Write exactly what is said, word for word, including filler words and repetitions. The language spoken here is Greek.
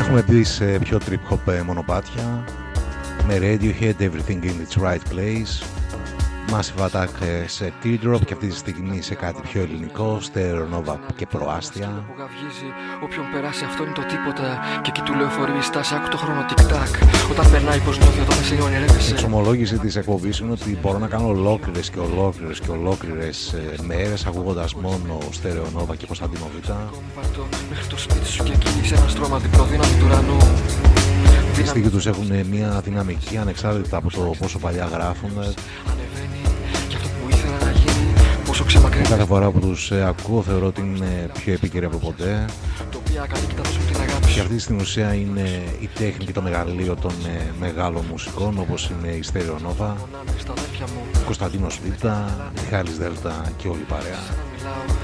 Έχουμε μπει σε πιο trip hop μονοπάτια με Radiohead, Everything in its Right Place, Massive Attack σε Teardrop και αυτή τη στιγμή σε κάτι πιο ελληνικό, Stereo Nova και προάστια. Όποιον περάσει αυτό είναι το τίποτα. Και εκεί του λέω φορεί στάση, άκου το χρόνο tic-tac. Όταν περνάει πως νιώθει όταν σε ονειρεύεσαι. Η εξομολόγηση της εκπομπής είναι ότι μπορώ να κάνω ολόκληρες και ολόκληρες και ολόκληρες μέρες ακούγοντας μόνο Stereo Nova και Κωνσταντίνο Β. Μέχρι το σπίτι σου και εκεί σε ένα στρώμα διπλό δύναμη του ουρανού. Οι στίχοι τους έχουν μια δυναμική ανεξάρτητα από το πόσο παλιά γράφουν. Κάθε φορά που τους ε, ακούω θεωρώ ότι είναι πιο επίκαιροι από ποτέ. Και αυτή στην ουσία είναι η τέχνη και το μεγαλείο των ε, μεγάλων μουσικών, όπως είναι η Stereo Nova, Κωνσταντίνος Β, Μιχάλης Δέλτα και όλη η παρέα.